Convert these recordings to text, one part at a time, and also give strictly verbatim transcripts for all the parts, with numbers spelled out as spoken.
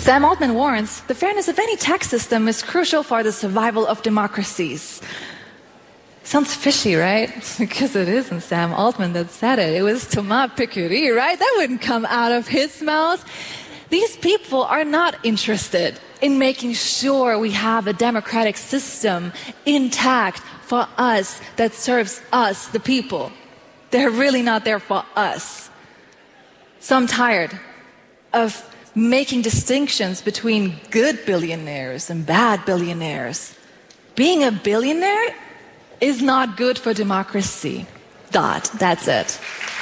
Sam Altman warns, the fairness of any tax system is crucial for the survival of democracies. Sounds fishy, right? Because it isn't Sam Altman that said it. It was Thomas Piketty, right? That wouldn't come out of his mouth. These people are not interested in making sure we have a democratic system intact for us that serves us, the people. They're really not there for us. So I'm tired of making distinctions between good billionaires and bad billionaires. Being a billionaire is not good for democracy. Dot. That's it.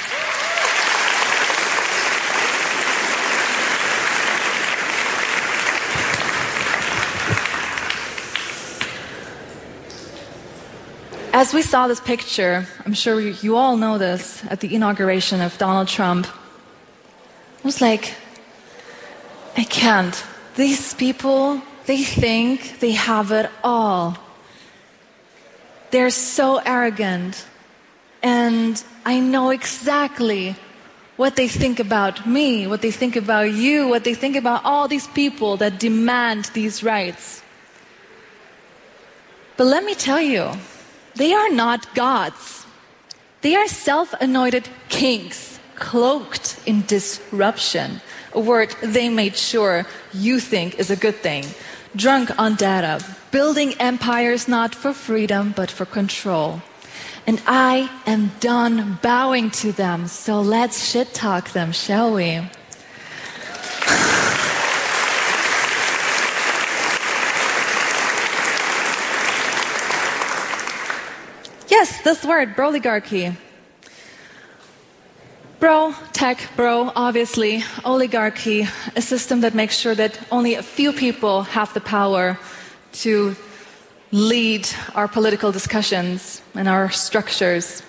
As we saw this picture, I'm sure you all know this, at the inauguration of Donald Trump, I was like, I can't. These people, they think they have it all. They're so arrogant. And I know exactly what they think about me, what they think about you, what they think about all these people that demand these rights. But let me tell you, they are not gods. They are self-anointed kings, cloaked in disruption, a word they made sure you think is a good thing, drunk on data, building empires not for freedom but for control. And I am done bowing to them, so let's shit talk them, shall we? Yes, this word, broligarchy. Bro, tech, bro, obviously, oligarchy, a system that makes sure that only a few people have the power to lead our political discussions and our structures.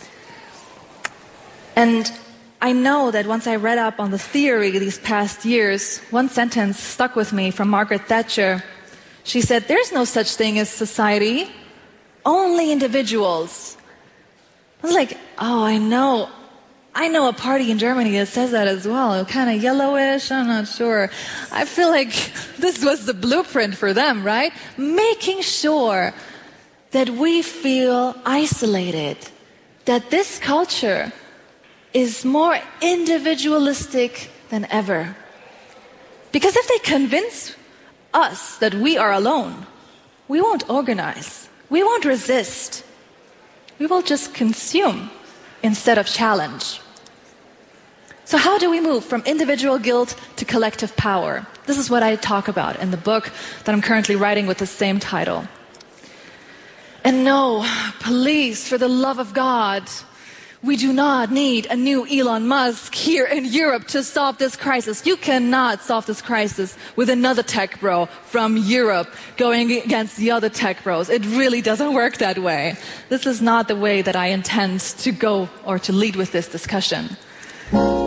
And I know that once I read up on the theory these past years, one sentence stuck with me from Margaret Thatcher. She said, there's no such thing as society, only individuals. I was like, oh, I know. I know a party in Germany that says that as well. Kind of yellowish, I'm not sure. I feel like this was the blueprint for them, right? Making sure that we feel isolated, that this culture is more individualistic than ever. Because if they convince us that we are alone, we won't organize, we won't resist, we will just consume instead of challenge. So how do we move from individual guilt to collective power? This is what I talk about in the book that I'm currently writing with the same title. And no, please, for the love of God, we do not need a new Elon Musk here in Europe to solve this crisis. You cannot solve this crisis with another tech bro from Europe going against the other tech bros. It really doesn't work that way. This is not the way that I intend to go or to lead with this discussion.